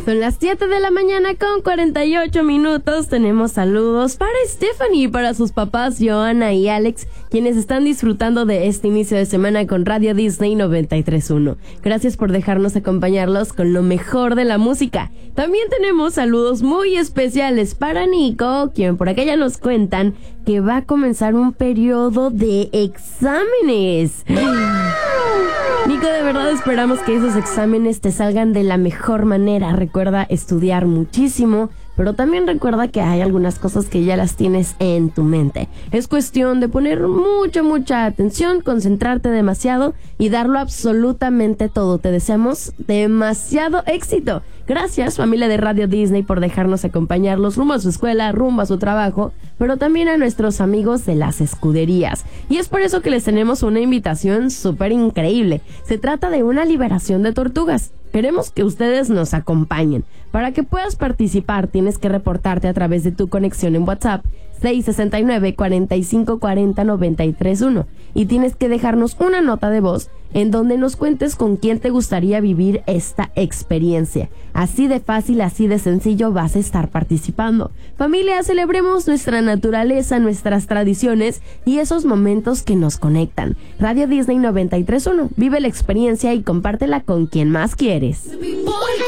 Son las 7 de la mañana con 48 minutos. Tenemos saludos para Stephanie, para sus papás Johanna y Alex, quienes están disfrutando de este inicio de semana con Radio Disney 93.1. Gracias por dejarnos acompañarlos con lo mejor de la música. También tenemos saludos muy especiales para Nico, quien por acá ya nos cuentan que va a comenzar un periodo de exámenes. Nico, de verdad esperamos que esos exámenes te salgan de la mejor manera. Recuerda estudiar muchísimo, pero también recuerda que hay algunas cosas que ya las tienes en tu mente. Es cuestión de poner mucha atención, concentrarte demasiado y darlo absolutamente todo. Te deseamos demasiado éxito. Gracias, familia de Radio Disney, por dejarnos acompañarlos rumbo a su escuela, rumbo a su trabajo, pero también a nuestros amigos de las escuderías. Y es por eso que les tenemos una invitación súper increíble. Se trata de una liberación de tortugas. Queremos que ustedes nos acompañen. Para que puedas participar, tienes que reportarte a través de tu conexión en WhatsApp 669-4540-931 y tienes que dejarnos una nota de voz en donde nos cuentes con quién te gustaría vivir esta experiencia. Así de fácil, así de sencillo vas a estar participando. Familia, celebremos nuestra naturaleza, nuestras tradiciones y esos momentos que nos conectan. Radio Disney 93.1, vive la experiencia y compártela con quien más quieres.